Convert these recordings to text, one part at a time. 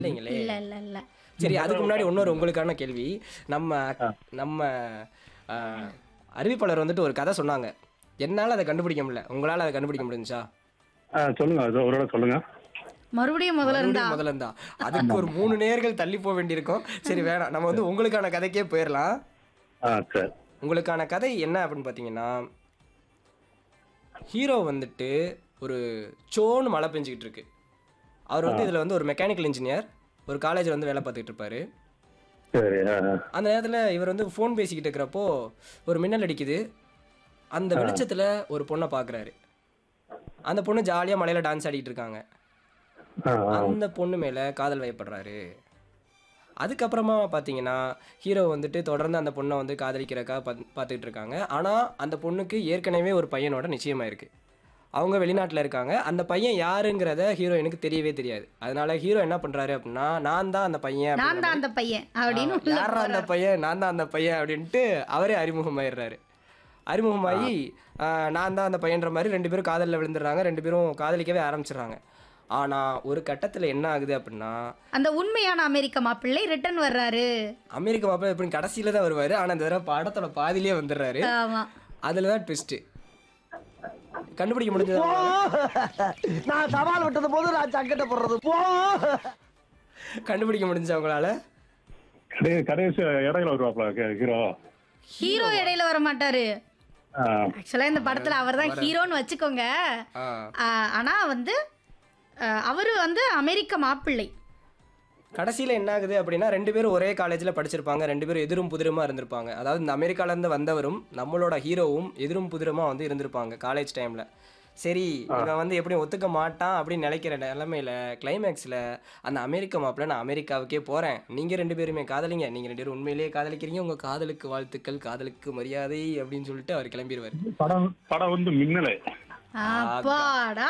இல்லைங்களே. இல்ல இல்ல இல்ல. சரி, அதுக்கு முன்னாடி இன்னொரு உங்களுக்கான கேள்வி. நம்ம ஆ, நம்ம ஆ, அறிவிப்பாளர் வந்துட்டு ஒரு கதை சொன்னாங்க. என்னால அதை கண்டுபிடிக்க முடியல, உங்களால அதை கண்டுபிடிக்க முடிஞ்சுச்சா? சொல்லுங்க. அது ஒரு தடவை சொல்லுங்க. மறுபடியும் முதல்ல இருந்தா. மறுபடியும் முதல்ல இருந்தா அதுக்கு ஆமா. ஒரு 3 நேர்கள் தள்ளி போக வேண்டியிருக்கும். சரி, வேணாம், நம்ம வந்து உங்களுக்கான கதைக்கே போயிடலாம். சரி. உங்களுக்கான கதை என்ன அப்படின்னு பார்த்தீங்கன்னா, ஹீரோ வந்துட்டு ஒரு சோன்னு மழை பெஞ்சிக்கிட்டு இருக்கு. அவர் ஆ, வந்து இதில் வந்து ஒரு மெக்கானிக்கல் இன்ஜினியர், ஒரு காலேஜில் வந்து வேலை பார்த்துக்கிட்டு இருப்பாரு. சரி. அந்த நேரத்தில் இவர் வந்து ஃபோன் பேசிக்கிட்டு இருக்கிறப்போ ஒரு மின்னல் அடிக்குது. அந்த ஆ, வெளிச்சத்தில் ஒரு பொண்ணை பார்க்குறாரு. அந்த பொண்ணு ஜாலியாக மலையில் டான்ஸ் ஆடிட்டு இருக்காங்க. ஆ, ஆ. அந்த பொண்ணு மேலே காதல் வயப்படுறாரு. அதுக்கப்புறமா பார்த்தீங்கன்னா, ஹீரோ வந்துட்டு தொடர்ந்து அந்த பொண்ணை வந்து காதலிக்கிறக்கா பார்த்துக்கிட்டு இருக்காங்க. ஆனால் அந்த பொண்ணுக்கு ஏற்கனவே ஒரு பையனோட நிச்சயமாயிருக்கு. அவங்க வெளிநாட்டில் இருக்காங்க. அந்த பையன் யாருங்கிறத ஹீரோயினுக்கு தெரியவே தெரியாது. அதனால ஹீரோ என்ன பண்ணுறாரு அப்படின்னா, நான் தான் அந்த பையன் நான் அப்படிங்கிற தான் மாதிரி, அந்த பையன் அப்படின்னு உள்ள யாரா அந்த போறாரு. பையன், நான் தான் அந்த பையன் அப்படின்ட்டு அவரே அறிமுகமாயிடுறாரு. அறிமுகமாகி நான் தான் அந்த பையன்ற மாதிரி 2 பேரும் காதலில் விழுந்துடுறாங்க. 2 பேரும் காதலிக்கவே ஆரம்பிச்சிடுறாங்க. ஆனால் ஒரு கட்டத்தில் என்ன ஆகுது அப்படின்னா, அந்த உண்மையான அமெரிக்க மாப்பிள்ளை ரிட்டர்ன் வர்றாரு. அமெரிக்க மாப்பிள்ளை எப்படி கடைசியில் தான் வருவார். ஆனால் இந்த தடவை படத்தோட பாதியிலே வந்துடுறாரு. ஆமா. அதில் தான் ட்விஸ்ட்டு. கண்டுபிடிக்க முடிஞ்சது? நான் சவால் விட்டது போது நான் சங்கட்ட போடுறது போ. கண்டுபிடிக்க முடிஞ்சா உங்களால? கடைசி இடையில வருவாப்ல ஹீரோ. ஹீரோ இடையில வர மாட்டாரு. ஆ, ஆக்சுவலா இந்த படத்துல அவர் தான் ஹீரோன்னு வச்சுக்கோங்க. ஆ, ஆனா வந்து அவரு வந்து அமெரிக்க மாப்பிள்ளை. கடைசியில் என்ன ஆகுது அப்படின்னா, 2 பேரும் ஒரே காலேஜில் படிச்சிருப்பாங்க. 2 பேரும் எதிரும் புதிருமா இருந்திருப்பாங்க. அதாவது இந்த அமெரிக்காலேருந்து வந்தவரும் நம்மளோட ஹீரோவும் எதிரும் புதிருமா வந்து இருந்திருப்பாங்க காலேஜ் டைமில். சரி, இவன் வந்து எப்படியும் ஒத்துக்க மாட்டான் அப்படின்னு நினைக்கிற நிலைமையில கிளைமேக்ஸில் அந்த அமெரிக்க மாப்பிள்ள, நான் அமெரிக்காவுக்கே போகிறேன், நீங்கள் 2 பேருமே காதலிங்க, நீங்கள் 2 பேரும் உண்மையிலேயே காதலிக்கிறீங்க, உங்கள் காதலுக்கு வாழ்த்துக்கள், காதலுக்கு மரியாதை அப்படின்னு சொல்லிட்டு அவர் கிளம்பிடுவார். படம் படம் வந்து மின்னலே. அப்பாடா.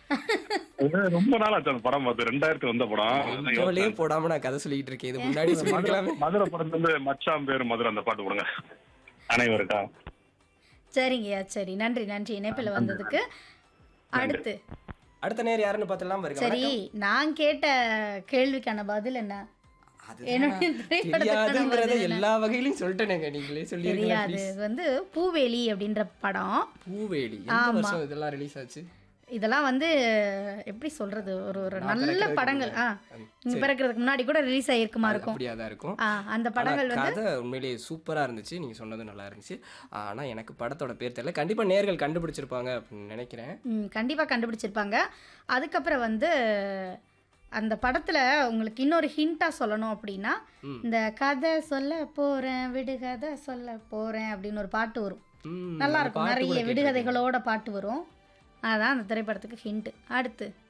ரொம்ப நாள் ஆச்சு அந்த படம் பார்த்து. 2000 வந்த படம். இன்ட்ரோலே போடாம நான் கதை சொல்லிட்டு இருக்கேன். இது முன்னாடி சொல்லிருக்கலாமே. மதுரை படத்துல இருந்து மச்சான் பேரு மதுரை அந்த பாட்டு போடுங்க அனைவருக்கா. சரிங்கய்யா, சரி, நன்றி நன்றி இணைப்பில் வந்ததுக்கு. அடுத்து அடுத்த நேரம் யாருன்னு பார்த்தலாம் பாருங்க. சரி, நான் கேட்ட கேள்விக்கான பதில் என்ன? என்னுடைய திரைப்படத்துக்கான தெரியாதுங்கிறத பதில் என்ன? எல்லா வகையிலையும் சொல்லிட்டேங்க. நீங்களே சொல்லிருக்கீங்க. தெரியாது. இது வந்து பூவேலி அப்படின்ற படம். பூவேலி எந்த ஆமா. வருஷம் இதெல்லாம் ரிலீஸ் ஆச்சு? இதெல்லாம் வந்து எப்படி சொல்றது, ஒரு ஒரு நான் நல்ல பிறக்கறதுக்கு படங்கள். முன்னாடி. நீங்க சரி, பிறக்கிறதுக்கு முன்னாடி கூட ரிலீஸ் ஆகிருக்குமா இருக்கும். அப்படியா தான் இருக்கும். அந்த ஆனா படங்கள் வந்து கதை உண்மையிலேயே சூப்பரா இருந்துச்சு. நீங்க சொன்னது நல்லா இருந்துச்சு. ஆனா எனக்கு படத்தோட பேர் தெரியல. கண்டிப்பா நேர்கள் கண்டுபிடிச்சிருப்பாங்க அப்படின்னு நினைக்கிறேன். கண்டிப்பாக கண்டுபிடிச்சிருப்பாங்க. அதுக்கப்புறம் வந்து அந்த படத்தில் உங்களுக்கு இன்னொரு ஹிண்ட்டாக சொல்லணும் அப்படின்னா, ம். இந்த கதை சொல்ல போகிறேன் விடுகதை சொல்ல போகிறேன் அப்படின்னு ஒரு பாட்டு வரும். ம், நல்லா அந்த இருக்கும். பாட்டு நிறைய கூட கேட்டிருக்கேன். விடுகதைகளோட பாட்டு வரும். அதான் அந்த திரைப்படத்துக்கு ஹிண்ட்டு. அடுத்து